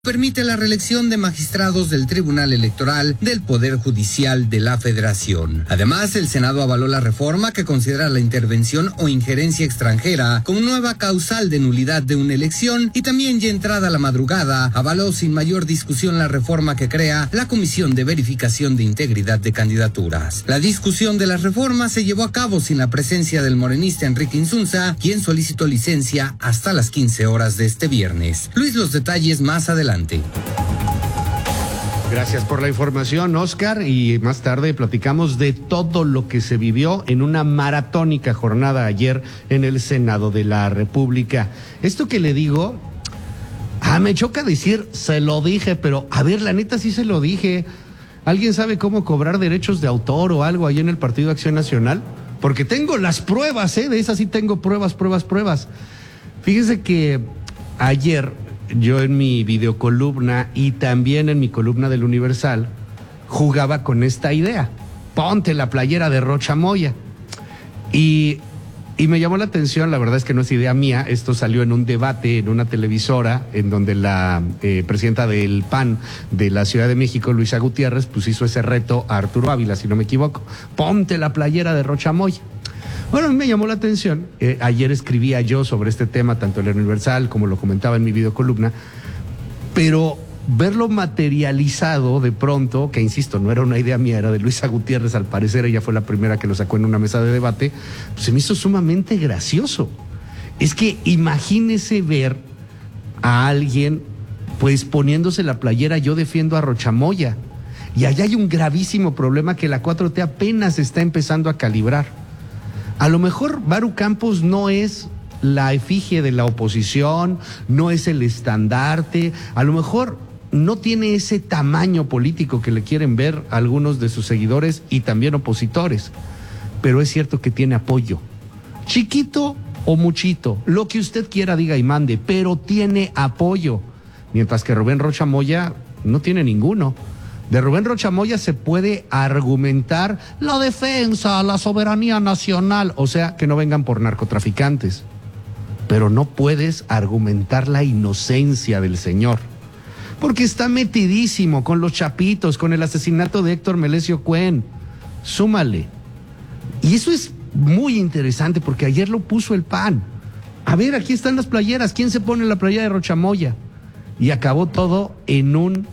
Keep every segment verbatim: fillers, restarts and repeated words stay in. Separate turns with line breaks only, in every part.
permite la reelección de magistrados del Tribunal Electoral del Poder Judicial de la Federación. Además, el Senado avaló la reforma que considera la intervención o injerencia extranjera como nueva causal de nulidad de una elección y también, ya entrada la madrugada, avaló sin mayor discusión la reforma que crea la Comisión de Verificación de Integridad de Candidaturas. La discusión de las reformas se llevó a cabo sin la presencia del morenista Enrique Insunza, quien solicitó licencia hasta las quince horas de este viernes. Luis, los detalles más adelante.
Gracias por la información, Oscar, y más tarde platicamos de todo lo que se vivió en una maratónica jornada ayer en el Senado de la República. Esto que le digo, ah, me choca decir, se lo dije, pero a ver, la neta sí se lo dije. ¿Alguien sabe cómo cobrar derechos de autor o algo ahí en el Partido Acción Nacional? Porque tengo las pruebas, ¿eh? De esas sí tengo pruebas, pruebas, pruebas. Fíjese que ayer yo en mi videocolumna y también en mi columna del Universal jugaba con esta idea. Ponte la playera de Rocha Moya. Y, y me llamó la atención, la verdad es que no es idea mía, esto salió en un debate en una televisora en donde la eh, presidenta del P A N de la Ciudad de México, Luisa Gutiérrez, pues hizo ese reto a Arturo Ávila, si no me equivoco. Ponte la playera de Rocha Moya. Bueno, a mí me llamó la atención, eh, ayer escribía yo sobre este tema, tanto en el Universal como lo comentaba en mi videocolumna, pero verlo materializado de pronto, que insisto, no era una idea mía, era de Luisa Gutiérrez, al parecer ella fue la primera que lo sacó en una mesa de debate, pues se me hizo sumamente gracioso. Es que imagínese ver a alguien pues poniéndose la playera "yo defiendo a Rocha Moya", y allá hay un gravísimo problema que la cuatro T apenas está empezando a calibrar. A lo mejor Maru Campos no es la efigie de la oposición, no es el estandarte, a lo mejor no tiene ese tamaño político que le quieren ver algunos de sus seguidores y también opositores, pero es cierto que tiene apoyo, chiquito o muchito, lo que usted quiera diga y mande, pero tiene apoyo, mientras que Rubén Rocha Moya no tiene ninguno. De Rubén Rocha Moya se puede argumentar la defensa, la soberanía nacional, o sea, que no vengan por narcotraficantes. Pero no puedes argumentar la inocencia del señor, porque está metidísimo con los chapitos, con el asesinato de Héctor Melesio Cuen. Súmale. Y eso es muy interesante, porque ayer lo puso el P A N. A ver, aquí están las playeras. ¿Quién se pone la playera de Rocha Moya? Y acabó todo en un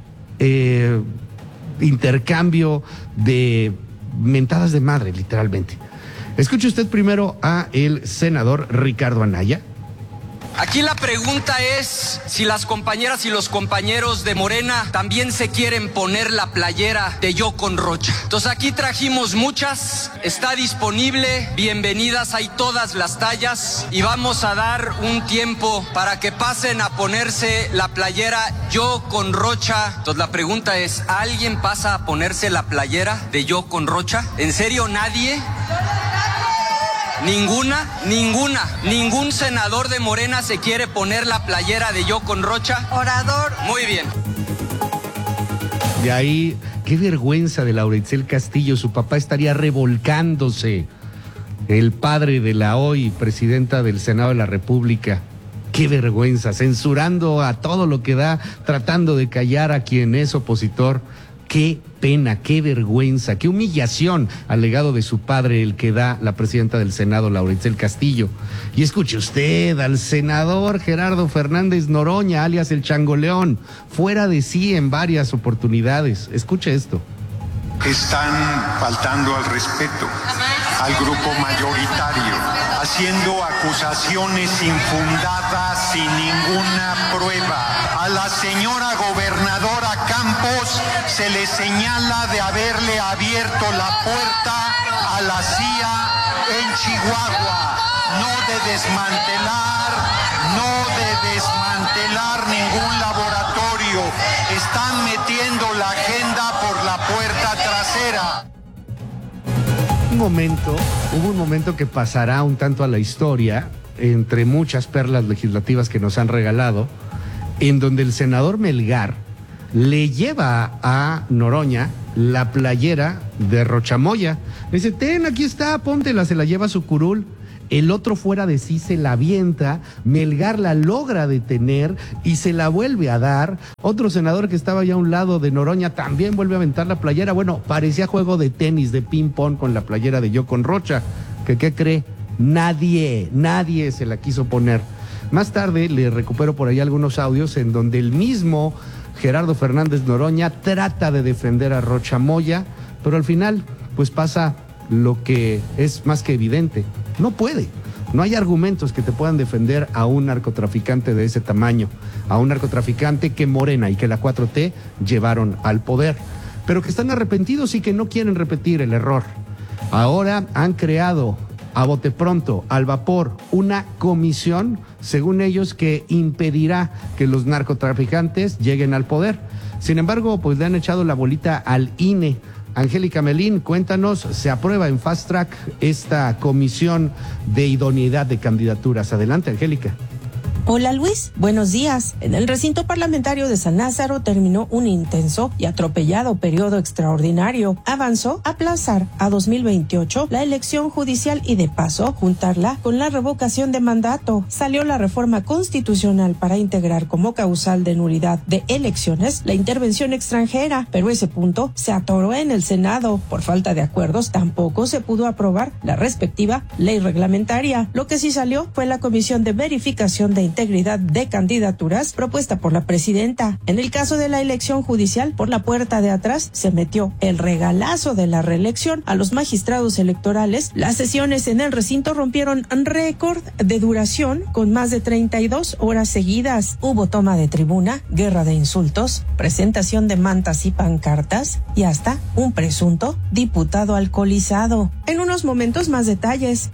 Eh, intercambio de mentadas de madre, literalmente. Escuche usted primero a el senador Ricardo Anaya.
Aquí la pregunta es si las compañeras y los compañeros de Morena también se quieren poner la playera de "yo con Rocha". Entonces aquí trajimos muchas, está disponible, bienvenidas, hay todas las tallas y vamos a dar un tiempo para que pasen a ponerse la playera "yo con Rocha". Entonces la pregunta es, ¿alguien pasa a ponerse la playera de "yo con Rocha"? ¿En serio nadie? Ninguna, ninguna, ningún senador de Morena se quiere poner la playera de "yo con Rocha". Orador. Muy bien.
De ahí, qué vergüenza de Laura Itzel Castillo, su papá estaría revolcándose, el padre de la hoy presidenta del Senado de la República. Qué vergüenza, censurando a todo lo que da, tratando de callar a quien es opositor. Qué pena, qué vergüenza, qué humillación al legado de su padre el que da la presidenta del Senado, Laura Itzel Castillo. Y escuche usted al senador Gerardo Fernández Noroña, alias el Changoleón, fuera de sí en varias oportunidades. Escuche esto.
Están faltando al respeto al grupo mayoritario, haciendo acusaciones infundadas sin ninguna prueba. A la señora gobernadora Campos se le señala de haberle abierto la puerta a la C I A en Chihuahua, no de desmantelar, no de desmantelar ningún laboratorio. Están metiendo la agenda por la puerta trasera.
Un momento, hubo un momento que pasará un tanto a la historia, entre muchas perlas legislativas que nos han regalado, en donde el senador Melgar le lleva a Noroña la playera de Rocha Moya. Le dice, ten, aquí está, póntela, se la lleva a su curul. el otro fuera de sí se la avienta, Melgar la logra detener y se la vuelve a dar. Otro senador que estaba ya a un lado de Noroña también vuelve a aventar la playera. Bueno, parecía juego de tenis, de ping pong con la playera de Yo con Rocha. ¿Qué, qué cree? Nadie, nadie se la quiso poner. Más tarde le recupero por ahí algunos audios en donde el mismo Gerardo Fernández Noroña trata de defender a Rocha Moya, pero al final pues pasa lo que es más que evidente. No puede. No hay argumentos que te puedan defender a un narcotraficante de ese tamaño, a un narcotraficante que Morena y que la cuatro T llevaron al poder, pero que están arrepentidos y que no quieren repetir el error. Ahora han creado a bote pronto, al vapor, una comisión, según ellos, que impedirá que los narcotraficantes lleguen al poder. Sin embargo, pues le han echado la bolita al I N E. Angélica Melín, cuéntanos, se aprueba en Fast Track esta comisión de idoneidad de candidaturas. Adelante, Angélica.
Hola Luis, buenos días. En el recinto parlamentario de San Lázaro terminó un intenso y atropellado periodo extraordinario. Avanzó a aplazar a dos mil veintiocho la elección judicial y de paso juntarla con la revocación de mandato. Salió la reforma constitucional para integrar como causal de nulidad de elecciones la intervención extranjera, pero ese punto se atoró en el Senado. Por falta de acuerdos tampoco se pudo aprobar la respectiva ley reglamentaria. Lo que sí salió fue la comisión de verificación de integridad de candidaturas propuesta por la presidenta. En el caso de la elección judicial, por la puerta de atrás se metió el regalazo de la reelección a los magistrados electorales. Las sesiones en el recinto rompieron récord de duración con más de treinta y dos horas seguidas. Hubo toma de tribuna, guerra de insultos, presentación de mantas y pancartas y hasta un presunto diputado alcoholizado. En unos momentos más detalles.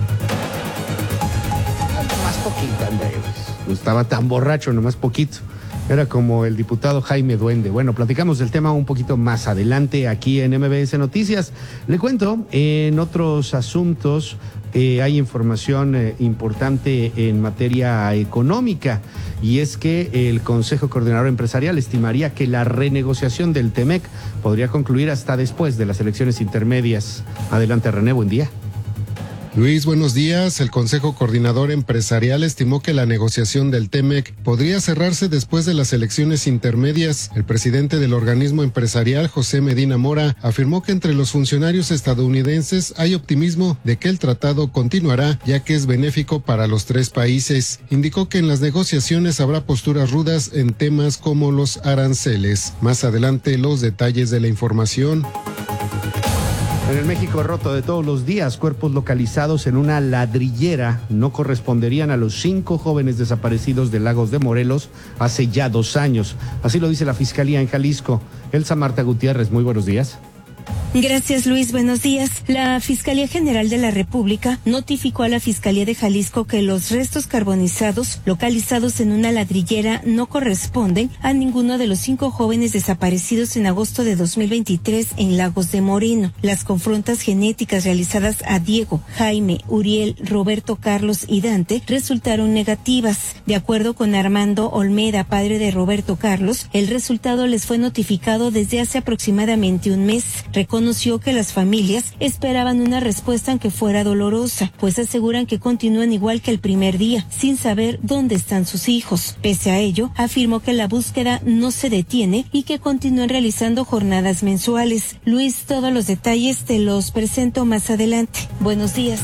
Más poquito, Andrés. No estaba tan borracho, nomás poquito. Era como el diputado Jaime Duende. Bueno, platicamos del tema un poquito más adelante aquí en M B S Noticias. Le cuento, en otros asuntos eh, hay información eh, importante en materia económica, y es que el Consejo Coordinador Empresarial estimaría que la renegociación del T-M E C podría concluir hasta después de las elecciones intermedias. Adelante, René, buen día.
Luis, buenos días. El Consejo Coordinador Empresarial estimó que la negociación del T M E C podría cerrarse después de las elecciones intermedias. El presidente del organismo empresarial, José Medina Mora, afirmó que entre los funcionarios estadounidenses hay optimismo de que el tratado continuará, ya que es benéfico para los tres países. Indicó que en las negociaciones habrá posturas rudas en temas como los aranceles. Más adelante, los detalles de la información.
En el México roto de todos los días, cuerpos localizados en una ladrillera no corresponderían a los cinco jóvenes desaparecidos de Lagos de Morelos hace ya dos años. Así lo dice la Fiscalía en Jalisco. Elsa Marta Gutiérrez, muy buenos días.
Gracias, Luis. Buenos días. La Fiscalía General de la República notificó a la Fiscalía de Jalisco que los restos carbonizados localizados en una ladrillera no corresponden a ninguno de los cinco jóvenes desaparecidos en agosto de dos mil veintitrés en Lagos de Moreno. Las confrontas genéticas realizadas a Diego, Jaime, Uriel, Roberto Carlos y Dante resultaron negativas. De acuerdo con Armando Olmeda, padre de Roberto Carlos, el resultado les fue notificado desde hace aproximadamente un mes. Reconoció que las familias esperaban una respuesta aunque fuera dolorosa, pues aseguran que continúan igual que el primer día, sin saber dónde están sus hijos. Pese a ello, afirmó que la búsqueda no se detiene y que continúan realizando jornadas mensuales. Luis, todos los detalles te los presento más adelante. Buenos días.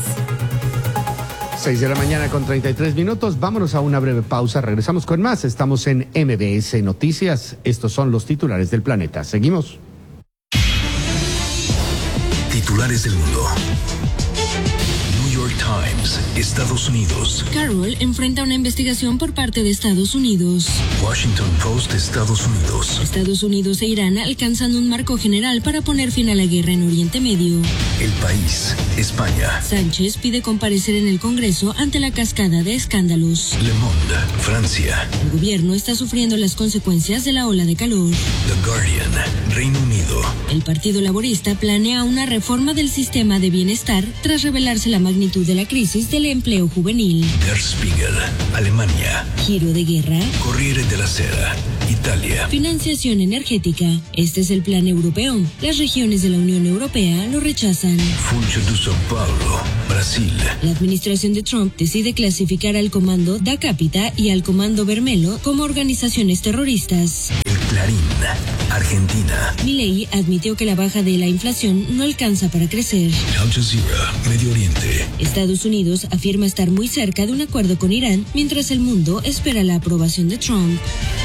Seis de la mañana con treinta y tres minutos. Vámonos a una breve pausa. Regresamos con más. Estamos en M B S Noticias. Estos son los titulares del planeta. Seguimos.
Titulares del mundo. New York Times, Estados Unidos.
Carroll enfrenta una investigación por parte de Estados Unidos.
Washington Post, Estados Unidos.
Estados Unidos e Irán alcanzan un marco general para poner fin a la guerra en Oriente Medio.
El País, España.
Sánchez pide comparecer en el Congreso ante la cascada de escándalos.
Le Monde, Francia.
El gobierno está sufriendo las consecuencias de la ola de calor.
The Guardian, Reino Unido.
El Partido Laborista planea una reforma del sistema de bienestar tras revelarse la magnitud de la crisis del empleo juvenil.
Der Spiegel, Alemania.
Giro de guerra.
Corriere della Sera, Italia.
Financiación energética. Este es el plan europeo. Las regiones de la Unión Europea lo rechazan.
Funcho de São Paulo, Brasil.
La administración de Trump decide clasificar al Comando da Capita y al Comando Vermelho como organizaciones terroristas.
El Clarín, Argentina.
Milei admitió que la baja de la inflación no alcanza para crecer.
Al Jazeera, Medio Oriente.
Estados Unidos afirma estar muy cerca de un acuerdo con Irán, mientras el mundo espera la aprobación de Trump.